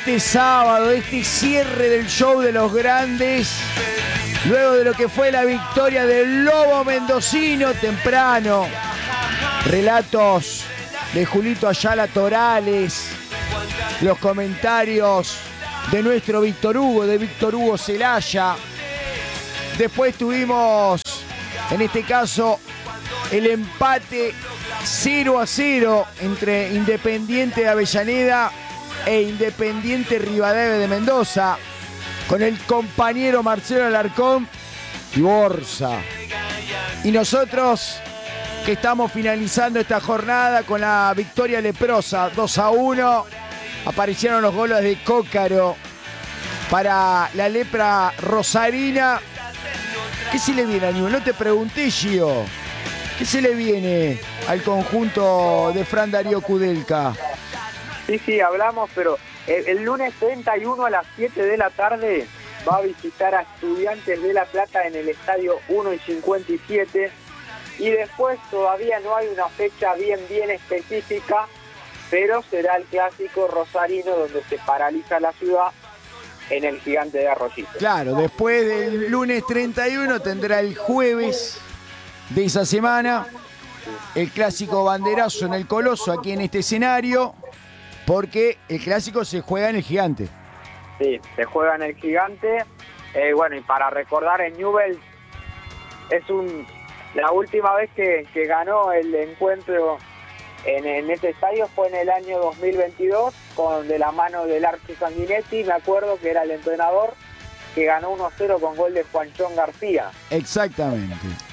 este sábado, este cierre del show de los grandes, luego de lo que fue la victoria del Lobo Mendocino temprano. Relatos de Julito Ayala Torales, los comentarios de nuestro Víctor Hugo Celaya. Después tuvimos, en este caso, el empate 0-0 entre Independiente de Avellaneda e Independiente Rivadavia de Mendoza, con el compañero Marcelo Alarcón y Borsa. Y nosotros, que estamos finalizando esta jornada con la victoria leprosa 2-1, aparecieron los goles de Cócaro para la lepra rosarina. ¿Qué se le viene a Newell? No te pregunté, Gio. ¿Qué se le viene al conjunto de Fran Darío Kudelka? Sí, hablamos, pero el lunes 31 a las 7 de la tarde va a visitar a Estudiantes de La Plata en el estadio 1 y 57. Y después todavía no hay una fecha bien específica, pero será el clásico rosarino donde se paraliza la ciudad en el Gigante de Arroyito. Claro, después del lunes 31 tendrá el jueves de esa semana el clásico banderazo en el Coloso, aquí en este escenario, porque el clásico se juega en el Gigante. Sí, se juega en el Gigante. Bueno, y para recordar, en Newell's la última vez que ganó el encuentro en este estadio fue en el año 2022, de la mano del Archi Sanguinetti. Me acuerdo que era el entrenador, que ganó 1-0 con gol de Juanchón García. Exactamente.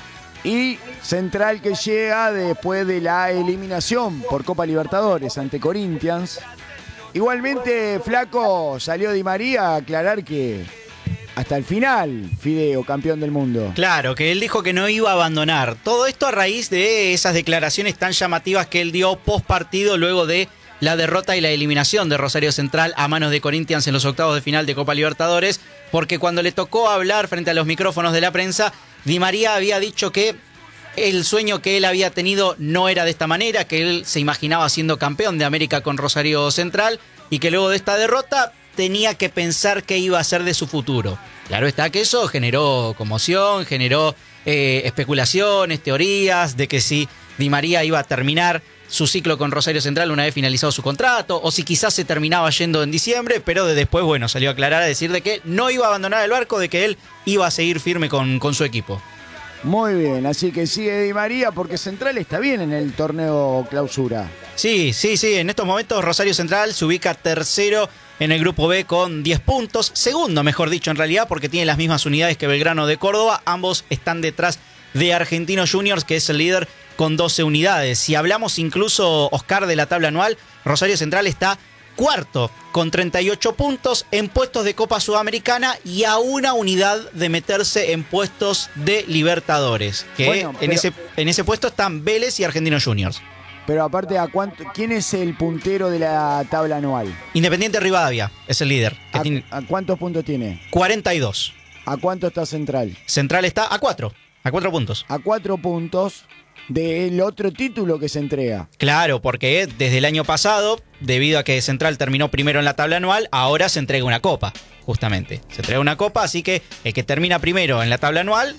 Y Central, que llega después de la eliminación por Copa Libertadores ante Corinthians. Igualmente, Flaco, salió Di María a aclarar que hasta el final, Fideo, campeón del mundo. Claro, que él dijo que no iba a abandonar. Todo esto a raíz de esas declaraciones tan llamativas que él dio post partido luego de la derrota y la eliminación de Rosario Central a manos de Corinthians en los octavos de final de Copa Libertadores, porque cuando le tocó hablar frente a los micrófonos de la prensa, Di María había dicho que el sueño que él había tenido no era de esta manera, que él se imaginaba siendo campeón de América con Rosario Central y que luego de esta derrota tenía que pensar qué iba a hacer de su futuro. Claro está que eso generó conmoción, generó especulaciones, teorías de que si Di María iba a terminar su ciclo con Rosario Central una vez finalizado su contrato, o si quizás se terminaba yendo en diciembre, pero después, bueno, salió a aclarar, a decir de que no iba a abandonar el barco, de que él iba a seguir firme con su equipo. Muy bien, así que sigue Di María porque Central está bien en el torneo clausura. Sí, en estos momentos Rosario Central se ubica tercero en el grupo B con 10 puntos, segundo mejor dicho en realidad, porque tiene las mismas unidades que Belgrano de Córdoba, ambos están detrás de Argentinos Juniors, que es el líder con 12 unidades. Si hablamos incluso, Oscar, de la tabla anual, Rosario Central está cuarto con 38 puntos en puestos de Copa Sudamericana y a una unidad de meterse en puestos de Libertadores, que bueno, en ese puesto están Vélez y Argentinos Juniors. Pero aparte, ¿quién es el puntero de la tabla anual? Independiente Rivadavia es el líder. ¿A cuántos puntos tiene? 42. ¿A cuánto está Central? Central está a 4 puntos. A 4 puntos del otro título que se entrega. Claro, porque desde el año pasado, debido a que Central terminó primero en la tabla anual, ahora se entrega una copa, justamente. Se entrega una copa, así que el que termina primero en la tabla anual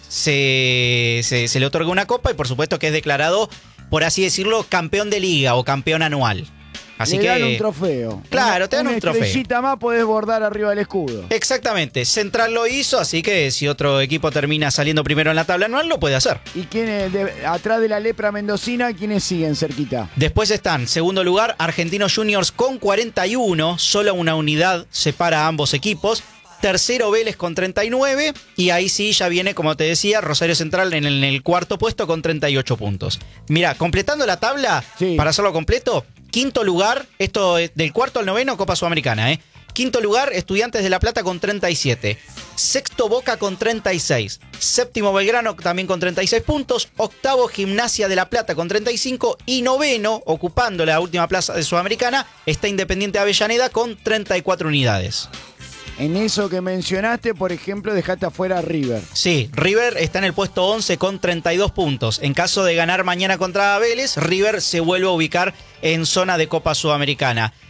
se le otorga una copa y por supuesto que es declarado, por así decirlo, campeón de liga o campeón anual. Así Le dan un trofeo. Claro, te dan un trofeo. Una estrellita más podés bordar arriba del escudo. Exactamente. Central lo hizo, así que si otro equipo termina saliendo primero en la tabla anual, lo puede hacer. ¿Y quién atrás de la lepra mendocina, quiénes siguen cerquita? Después están, segundo lugar, Argentinos Juniors con 41. Solo una unidad separa a ambos equipos. Tercero, Vélez con 39. Y ahí sí ya viene, como te decía, Rosario Central en el cuarto puesto con 38 puntos. Mirá, completando la tabla, para hacerlo completo, quinto lugar, esto es del cuarto al noveno, Copa Sudamericana, Quinto lugar, Estudiantes de La Plata con 37. Sexto, Boca con 36. Séptimo, Belgrano también con 36 puntos. Octavo, Gimnasia de La Plata con 35. Y noveno, ocupando la última plaza de Sudamericana, está Independiente Avellaneda con 34 unidades. En eso que mencionaste, por ejemplo, dejaste afuera a River. Sí, River está en el puesto 11 con 32 puntos. En caso de ganar mañana contra Vélez, River se vuelve a ubicar en zona de Copa Sudamericana.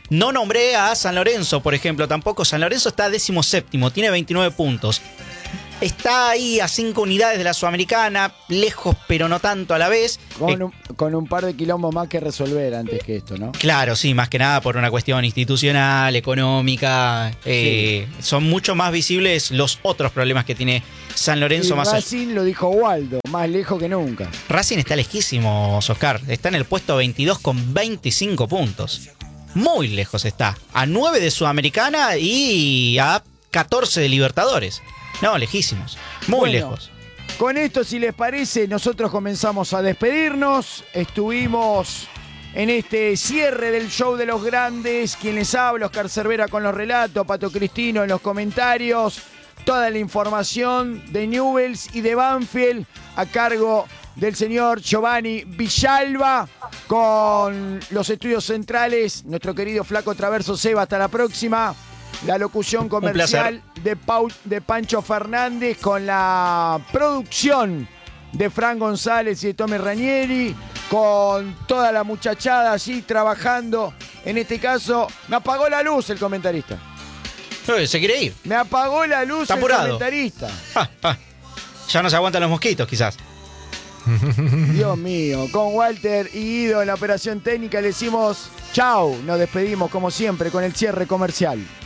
No nombré a San Lorenzo, por ejemplo, tampoco. San Lorenzo está 17º, tiene 29 puntos. Está ahí a 5 unidades de la Sudamericana, lejos pero no tanto a la vez. Con un par de quilombos más que resolver antes que esto, ¿no? Claro, sí, más que nada por una cuestión institucional, económica. Sí. Son mucho más visibles los otros problemas que tiene San Lorenzo. Y Racing lo dijo Waldo, más lejos que nunca. Racing está lejísimo, Oscar. Está en el puesto 22 con 25 puntos. Muy lejos está. A 9 de Sudamericana y a 14 de Libertadores. No, lejísimos. Muy lejos. Con esto, si les parece, nosotros comenzamos a despedirnos. Estuvimos en este cierre del show de los grandes. Quien les habla, Oscar Cervera con los relatos, Pato Cristino en los comentarios. Toda la información de Newell's y de Banfield a cargo del señor Giovanni Villalba, con los estudios centrales, nuestro querido Flaco Traverso Seba. Hasta la próxima. La locución comercial de Pancho Fernández, con la producción de Fran González y de Tommy Ranieri, con toda la muchachada allí trabajando. En este caso, me apagó la luz el comentarista. Se quiere ir. Me apagó la luz Está el apurado. comentarista. Ya no se aguantan los mosquitos, quizás. Dios mío, con Walter y Guido en la operación técnica le decimos chau. Nos despedimos como siempre con el cierre comercial.